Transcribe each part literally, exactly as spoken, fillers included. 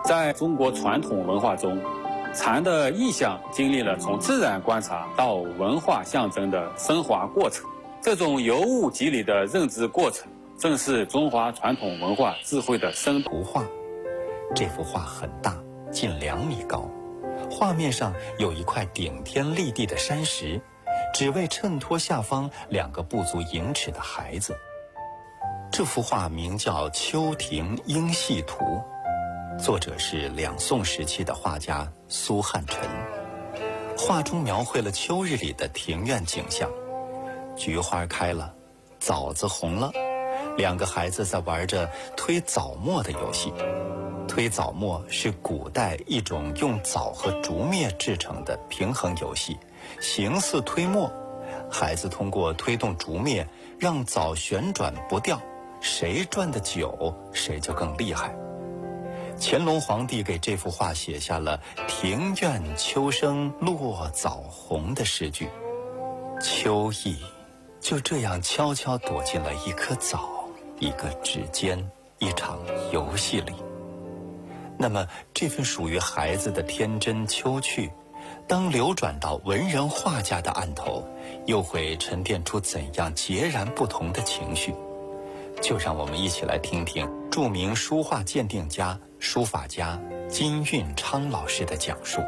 在中国传统文化中，蚕的意象经历了从自然观察到文化象征的升华过程。这种由物及理的认知过程，正是中华传统文化智慧的生图画。这幅画很大，近两米高，画面上有一块顶天立地的山石，只为衬托下方两个不足盈尺的孩子。这幅画名叫《秋庭莺戏图》，作者是两宋时期的画家苏汉臣。画中描绘了秋日里的庭院景象，菊花开了，枣子红了，两个孩子在玩着推枣磨的游戏。推枣磨是古代一种用枣和竹篾制成的平衡游戏，形似推磨，孩子通过推动竹篾让枣旋转不掉，谁转得久谁就更厉害。乾隆皇帝给这幅画写下了庭院秋生落枣红的诗句，秋意就这样悄悄躲进了一颗枣，一个指尖，一场游戏里。那么这份属于孩子的天真秋趣，当流转到文人画家的案头，又会沉淀出怎样截然不同的情绪？就让我们一起来听听著名书画鉴定家、书法家金运昌老师的讲述。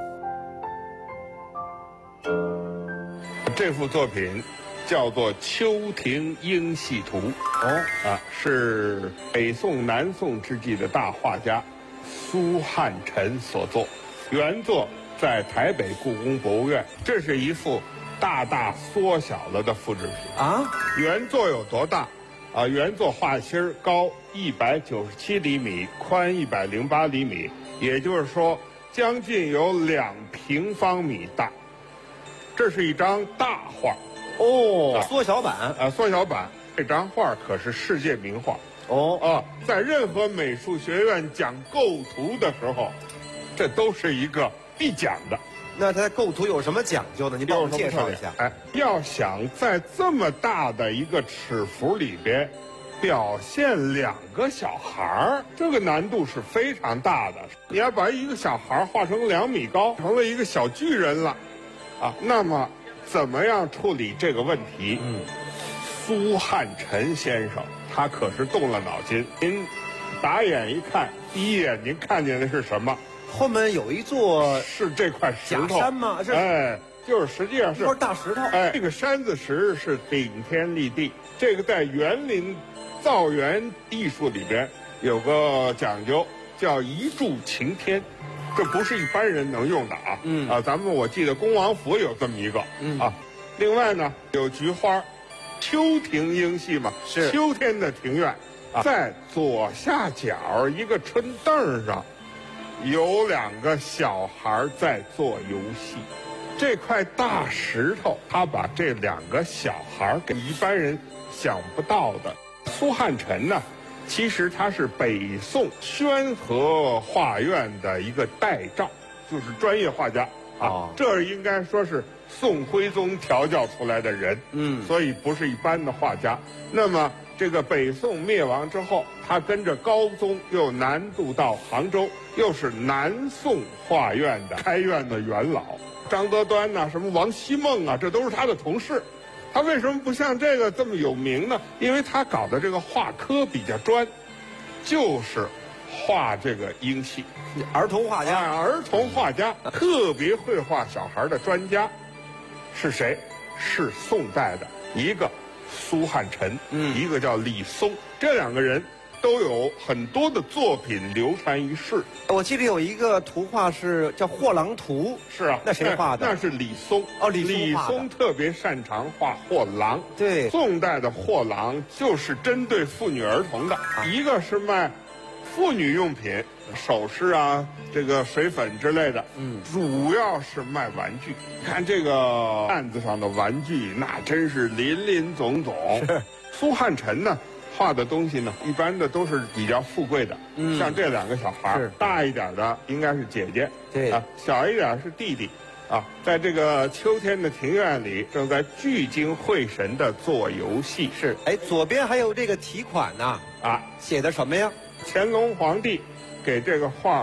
这幅作品叫做《秋庭莺戏图》，哦啊，是北宋、南宋之际的大画家苏汉臣所作，原作在台北故宫博物院。这是一幅大大缩小了的复制品啊。原作有多大？啊，原作画心儿高一百九十七厘米，宽一百零八厘米，也就是说，将近有两平方米大。这是一张大画。 哦，缩小版啊，缩小版。这张画可是世界名画。哦啊，在任何美术学院讲构图的时候，这都是一个必讲的。 那它构图有什么讲究呢？您帮我们介绍一下。 哎，要想在这么大的一个尺幅里边表现两个小孩儿，这个难度是非常大的。你要把一个小孩画成两米高，成了一个小巨人了，啊，那么怎么样处理这个问题？嗯，苏汉臣先生他可是动了脑筋。您打眼一看，第一眼您看见的是什么？ 后面有一座是这块石头假山吗？是， 哎，就是实际上是一块大石头。 哎，这个山子石是顶天立地。这个在园林造园艺术里边有个讲究，叫一柱擎天，这不是一般人能用的啊。嗯啊，咱们我记得恭王府有这么一个。嗯啊，另外呢有菊花，秋庭莺戏嘛，是秋天的庭院。啊，在左下角一个春凳上，有两个小孩在做游戏。这块大石头，他把这两个小孩给一般人想不到的。苏汉臣呢，其实他是北宋宣和画院的一个代照，就是专业画家啊。哦，这应该说是宋徽宗调教出来的人，嗯，所以不是一般的画家。那么这个北宋灭亡之后，他跟着高宗又南渡到杭州，又是南宋画院的开院的元老。张择端呐、啊，什么王希孟啊，这都是他的同事。他为什么不像这个这么有名呢？因为他搞的这个画科比较专，就是画这个莺戏。 儿童画家， 啊、儿童画家，特别会画小孩的专家是谁？是宋代的一个苏汉臣，嗯，一个叫李松，这两个人都有很多的作品流传于世。 我记得有一个图画是叫《货郎图》， 是啊， 那谁画的？ 那是李松。 哦，李松李松特别擅长画货郎。 对， 宋代的货郎就是针对妇女儿童的，啊、一个是卖妇女用品，首饰啊，这个水粉之类的，嗯，主要是卖玩具。看这个案子上的玩具，那真是林林总总。是，苏汉臣呢画的东西呢，一般的都是比较富贵的，嗯，像这两个小孩，大一点的应该是姐姐，对啊，小一点是弟弟，啊，在这个秋天的庭院里，正在聚精会神的做游戏。 是，哎，左边还有这个题款呢，啊，写的什么呀？ 乾隆皇帝给这个画